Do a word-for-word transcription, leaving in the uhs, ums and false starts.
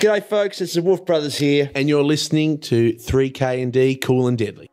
G'day, folks. It's the Wolf Brothers here. And you're listening to three K and D Cool and Deadly.